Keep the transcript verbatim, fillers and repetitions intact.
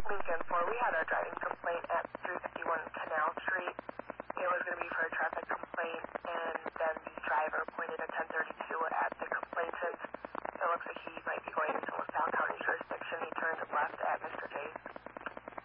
Lincoln four. We had a driving complaint at three fifty-one Canal Street. It was going to be for a traffic complaint, and then the driver pointed a ten thirty-two at the complainant. It looks like he might be going